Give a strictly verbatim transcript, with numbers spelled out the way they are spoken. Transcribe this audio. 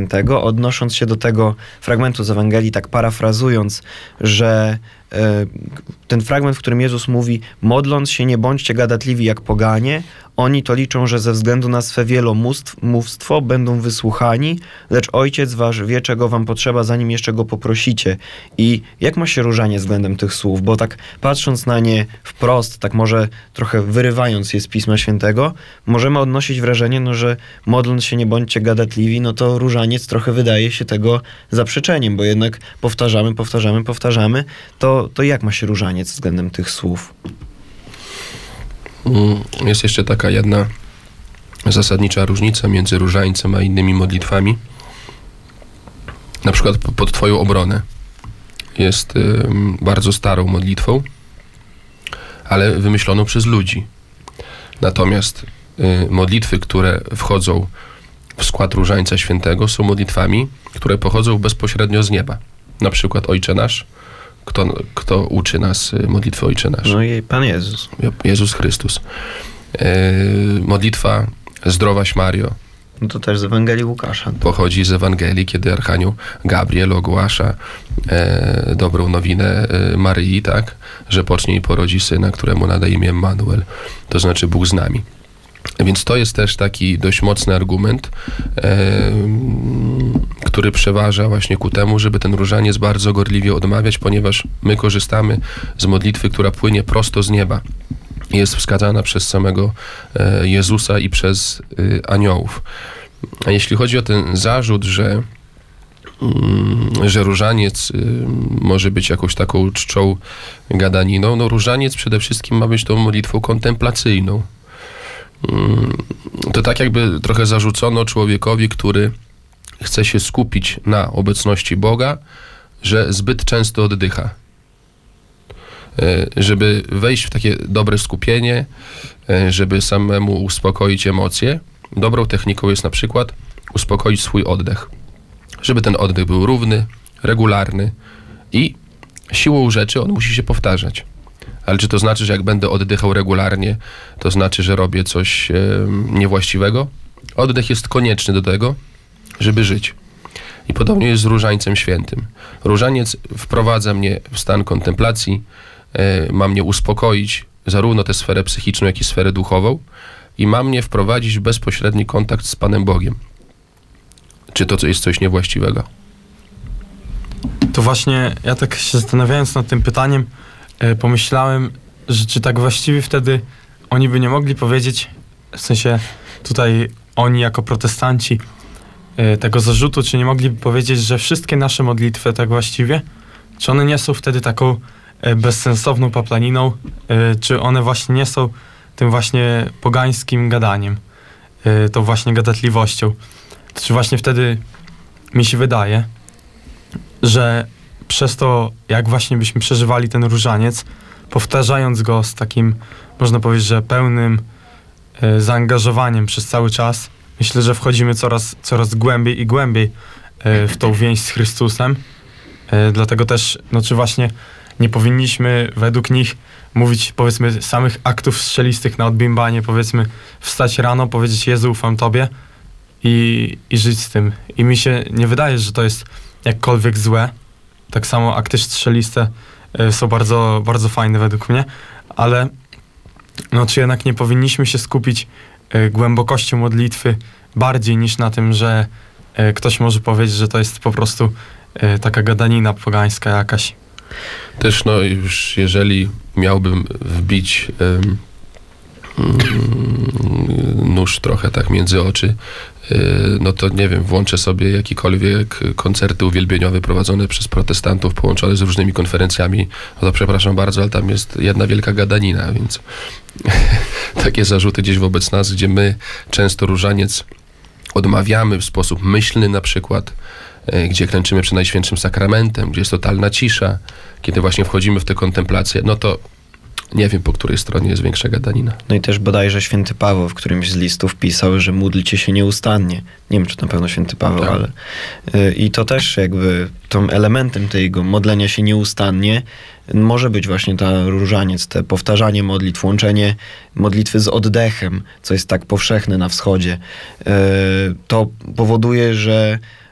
Świętego, odnosząc się do tego fragmentu z Ewangelii, tak parafrazując, że ten fragment, w którym Jezus mówi: modląc się, nie bądźcie gadatliwi jak poganie, oni to liczą, że ze względu na swe wielomówstwo będą wysłuchani, lecz Ojciec wasz wie, czego wam potrzeba, zanim jeszcze go poprosicie. I jak ma się różanie względem tych słów? Bo tak patrząc na nie wprost, tak może trochę wyrywając je z Pisma Świętego, możemy odnosić wrażenie, no, że modląc się, nie bądźcie gadatliwi, no to różaniec trochę wydaje się tego zaprzeczeniem, bo jednak powtarzamy, powtarzamy, powtarzamy, to to jak ma się różaniec względem tych słów? Jest jeszcze taka jedna zasadnicza różnica między różańcem a innymi modlitwami. Na przykład pod Twoją obronę jest y, bardzo starą modlitwą, ale wymyśloną przez ludzi. Natomiast y, modlitwy, które wchodzą w skład Różańca Świętego, są modlitwami, które pochodzą bezpośrednio z nieba. Na przykład Ojcze Nasz. Kto, kto uczy nas modlitwy Ojcze Nasz? No i Pan Jezus. Jezus Chrystus. E, modlitwa Zdrowaś Mario. No to też z Ewangelii Łukasza. Pochodzi z Ewangelii, kiedy archanioł Gabriel ogłasza e, dobrą nowinę e, Maryi, tak? Że pocznie i porodzi syna, któremu nada imię Emmanuel. To znaczy Bóg z nami. Więc to jest też taki dość mocny argument, e, który przeważa właśnie ku temu, żeby ten różaniec bardzo gorliwie odmawiać, ponieważ my korzystamy z modlitwy, która płynie prosto z nieba. Jest wskazana przez samego e, Jezusa i przez e, aniołów. A jeśli chodzi o ten zarzut, że, mm, że różaniec y, może być jakąś taką czczą gadaniną, no różaniec przede wszystkim ma być tą modlitwą kontemplacyjną. To tak jakby trochę zarzucono człowiekowi, który chce się skupić na obecności Boga, że zbyt często oddycha. Żeby wejść w takie dobre skupienie, żeby samemu uspokoić emocje, dobrą techniką jest na przykład uspokoić swój oddech. Żeby ten oddech był równy, regularny i siłą rzeczy on musi się powtarzać. Ale czy to znaczy, że jak będę oddychał regularnie, to znaczy, że robię coś e, niewłaściwego? Oddech jest konieczny do tego, żeby żyć. I podobnie jest z Różańcem Świętym. Różaniec wprowadza mnie w stan kontemplacji, e, ma mnie uspokoić, zarówno tę sferę psychiczną, jak i sferę duchową, i ma mnie wprowadzić w bezpośredni kontakt z Panem Bogiem. Czy to jest coś niewłaściwego? To właśnie, ja tak się zastanawiając nad tym pytaniem, pomyślałem, że czy tak właściwie wtedy oni by nie mogli powiedzieć, w sensie tutaj oni jako protestanci, tego zarzutu, czy nie mogliby powiedzieć, że wszystkie nasze modlitwy tak właściwie, czy one nie są wtedy taką bezsensowną paplaniną, czy one właśnie nie są tym właśnie pogańskim gadaniem, tą właśnie gadatliwością. Czy właśnie wtedy mi się wydaje, że przez to, jak właśnie byśmy przeżywali ten różaniec, powtarzając go z takim, można powiedzieć, że pełnym e, zaangażowaniem przez cały czas, myślę, że wchodzimy coraz, coraz głębiej i głębiej e, w tą więź z Chrystusem. E, dlatego też, no czy właśnie nie powinniśmy według nich mówić, powiedzmy, samych aktów strzelistych na odbimbanie, powiedzmy, wstać rano, powiedzieć: Jezu, ufam Tobie i, i żyć z tym. I mi się nie wydaje, że to jest jakkolwiek złe. Tak samo akty strzeliste y, są bardzo, bardzo fajne według mnie, ale no, czy jednak nie powinniśmy się skupić y, głębokością modlitwy bardziej niż na tym, że y, ktoś może powiedzieć, że to jest po prostu y, taka gadanina pogańska jakaś. Też no już jeżeli miałbym wbić ym, nóż trochę tak między oczy, no to nie wiem, włączę sobie jakikolwiek koncerty uwielbieniowe prowadzone przez protestantów połączone z różnymi konferencjami, no to przepraszam bardzo, ale tam jest jedna wielka gadanina, więc takie zarzuty gdzieś wobec nas, gdzie my często różaniec odmawiamy w sposób myślny na przykład, gdzie klęczymy przed Najświętszym Sakramentem, gdzie jest totalna cisza, kiedy właśnie wchodzimy w tę kontemplację, no to nie wiem, po której stronie jest większa gadanina. No i też bodajże święty Paweł w którymś z listów pisał, że módlcie się nieustannie. Nie wiem, czy na pewno święty Paweł, tak. ale... Yy, I to też jakby tym elementem tego modlenia się nieustannie może być właśnie ta różaniec, te powtarzanie modlitw, łączenie modlitwy z oddechem, co jest tak powszechne na wschodzie. Yy, to powoduje, że